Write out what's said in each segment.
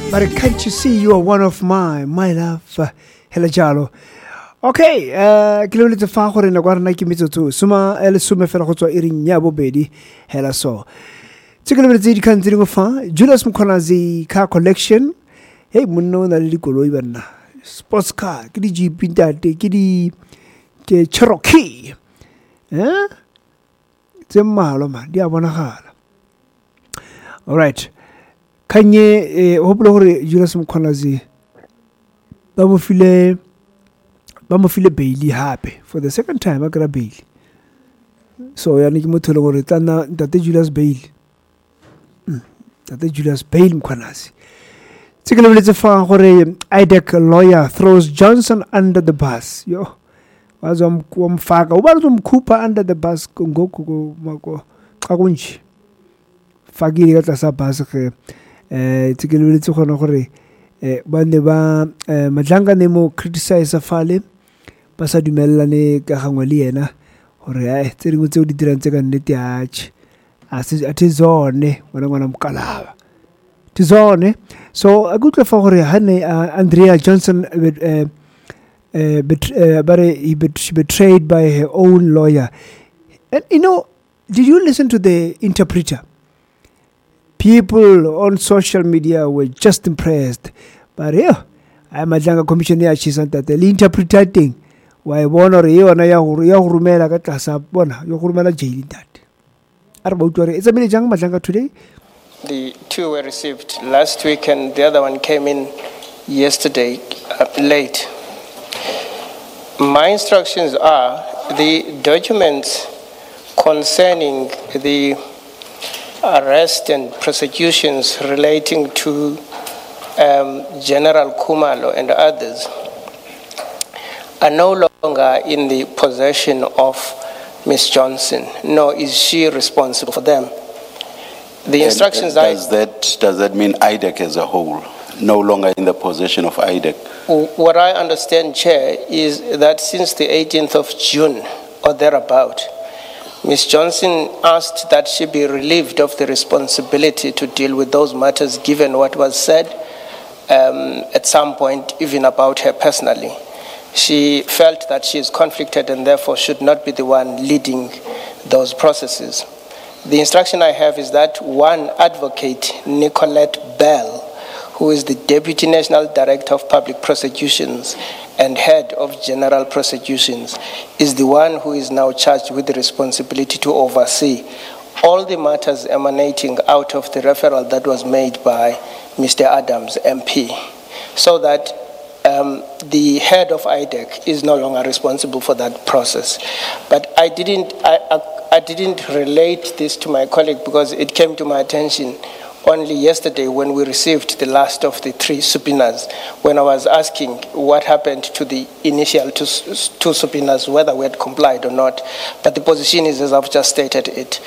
But can't you see you are one of my love? Hela jalo. Okay, ke le tse fa gore na kwa rena ke metsotso suma ele sume fela go tswa iring ya bobedi hela so. Tse ke le tse di kan tseng go fa Julius Mkhwanazi car collection. Hey munno na le dikoloi bana. Sports car ke di Jeep ntate ke di ke Cherokee. Tse mmalo ma di a bonagala. All right. Kanye hopefully gore Julius Mkhwanazi ba mo file Bailey hape for the second time a kra Bailey. So ya ne ke motho le gore tsana ntate Julius Bailey. Ntate Julius Bailey Mkhwanazi. Tsikele le tsefa gore IDEC lawyer throws Johnson under the bus. Yo. Wazo mfaka ubazo mkhupha under the bus ngoku mako xa kunje. Fakile ka tlasa bus ke tsikele le tsegona gore ba ne ba madlanga ne mo criticize fale ba sa dumellane ka gangwe le yena gore tse dingwe tse o di dirang tse ka nnete a tizone ngwana mkalaba tizone so a good for gore hane Andrea Johnson she betrayed by her own lawyer. And you know, did you listen to the interpreter? People on social media were just impressed. But yeah, I'm a younger commissioner. She said that the interpreting why one or you and I are rumela gatasa bona, your rumela jail that. It's a many young Majanga today. The two were received last week, and the other one came in yesterday late. My instructions are the documents concerning the arrest and prosecutions relating to General Khumalo and others are no longer in the possession of Ms. Johnson, nor is she responsible for them. The instructions does that mean IDEC as a whole, no longer in the possession of IDEC? What I understand, Chair, is that since the 18th of June or thereabout, Ms. Johnson asked that she be relieved of the responsibility to deal with those matters given what was said at some point, even about her personally. She felt that she is conflicted and therefore should not be the one leading those processes. The instruction I have is that one advocate, Nicolette Bell, who is the Deputy National Director of Public Prosecutions and Head of General Prosecutions, is the one who is now charged with the responsibility to oversee all the matters emanating out of the referral that was made by Mr. Adams, MP, so that the head of IDEC is no longer responsible for that process. But I didn't relate this to my colleague because it came to my attention only yesterday when we received the last of the three subpoenas, when I was asking what happened to the initial two subpoenas, whether we had complied or not. But the position is as I've just stated it.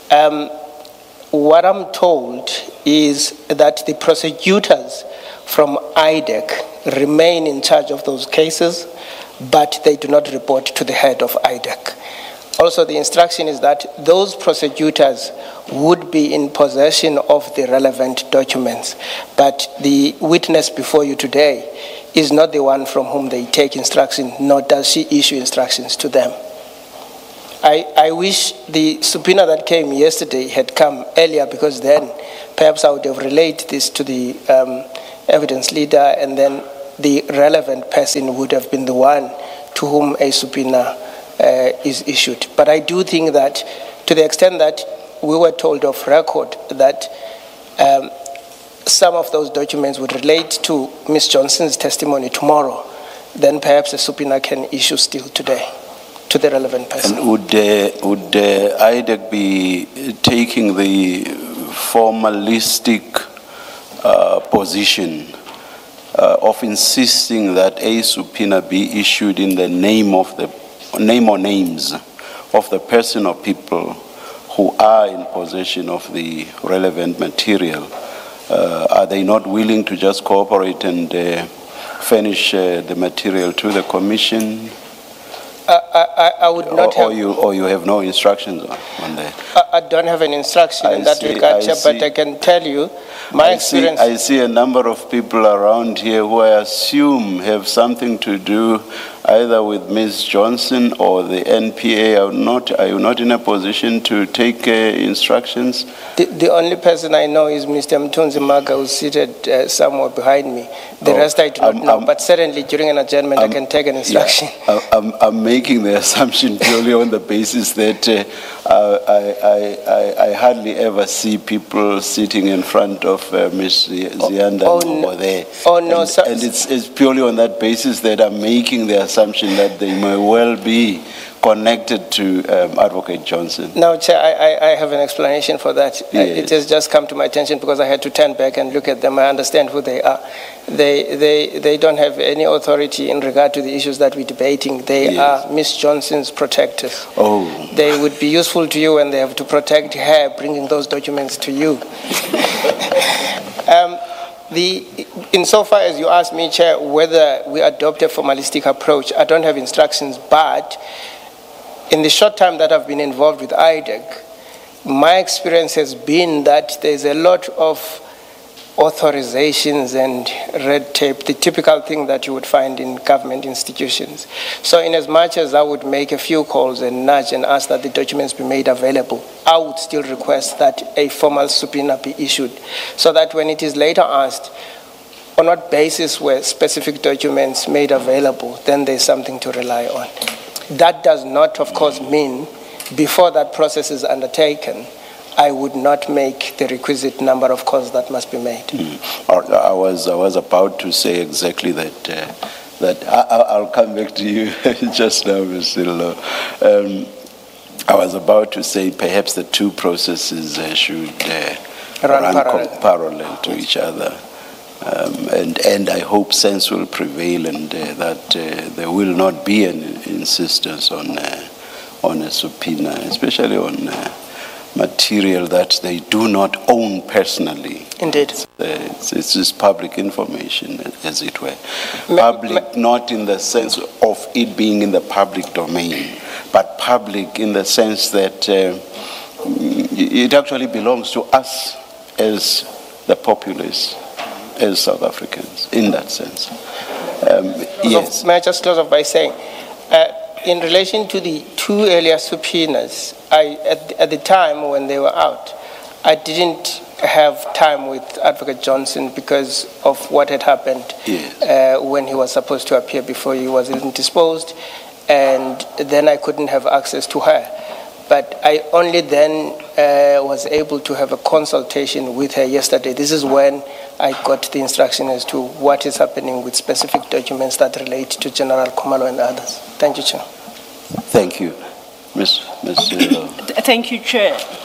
What I'm told is that the prosecutors from IDEC remain in charge of those cases, but they do not report to the head of IDEC. Also, the instruction is that those prosecutors would be in possession of the relevant documents, but the witness before you today is not the one from whom they take instruction, nor does she issue instructions to them. I wish the subpoena that came yesterday had come earlier, because then perhaps I would have relayed this to the evidence leader, and then the relevant person would have been the one to whom a subpoena is issued. But I do think that to the extent that we were told off record that some of those documents would relate to Ms. Johnson's testimony tomorrow, then perhaps a subpoena can issue still today to the relevant person. And would IDEC be taking the formalistic position of insisting that a subpoena be issued in the name or names of the person or people who are in possession of the relevant material? Are they not willing to just cooperate and furnish the material to the commission? I would not or you have no instructions on that? I don't have an instruction in that regard, Chair, but I can tell you my experience. I see a number of people around here who I assume have something to do either with Ms. Johnson or the NPA. Are you not in a position to take instructions? The only person I know is Mr. Mthunzi Maga, who's seated somewhere behind me. The rest I do not know, but certainly during an adjournment I can take an instruction. Yeah, I'm making the assumption purely on the basis that I hardly ever see people sitting in front of Ms. Zianda over there. Oh, no, and it's purely on that basis that I'm making the assumption that they may well be connected to Advocate Johnson. Now, Chair, I have an explanation for that. Yes. It has just come to my attention because I had to turn back and look at them. I understand who they are. They don't have any authority in regard to the issues that we're debating. They are Ms. Johnson's protectors. Oh. They would be useful to you, and they have to protect her, bringing those documents to you. Insofar as you asked me, Chair, whether we adopt a formalistic approach, I don't have instructions, but in the short time that I've been involved with IDEC, my experience has been that there's a lot of authorizations and red tape, the typical thing that you would find in government institutions. So in as much as I would make a few calls and nudge and ask that the documents be made available, I would still request that a formal subpoena be issued, so that when it is later asked on what basis were specific documents made available, then there's something to rely on. That does not, of course, mean before that process is undertaken, I would not make the requisite number of calls that must be made. I was about to say exactly that. That I'll come back to you just now, Mr. Lo. I was about to say perhaps the two processes should run parallel to each other. And I hope sense will prevail, and that there will not be an insistence on a subpoena, especially on material that they do not own personally. Indeed. It's just public information, as it were. Public, not in the sense of it being in the public domain, but public in the sense that it actually belongs to us as the populace, as South Africans, in that sense. Yes. So may I just close off by saying, in relation to the two earlier subpoenas, at the time when they were out, I didn't have time with Advocate Johnson because of what had happened when he was supposed to appear before he was indisposed, and then I couldn't have access to her. But I only then was able to have a consultation with her yesterday. This is when I got the instruction as to what is happening with specific documents that relate to General Khumalo and others. Thank you, Chair. Thank you. Ms. Thank you, Chair.